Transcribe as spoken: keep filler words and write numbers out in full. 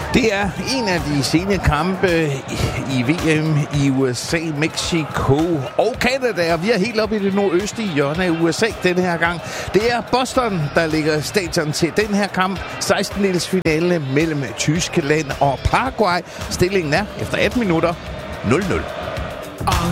Det er en af de sene kampe i V M i U S A, Mexico og Canada. Vi er helt oppe i det nordøstlige hjørne af U S A denne her gang. Det er Boston, der ligger stadion til den her kamp. sekstendelsfinale mellem Tyskland og Paraguay. Stillingen er efter atten minutter nul nul.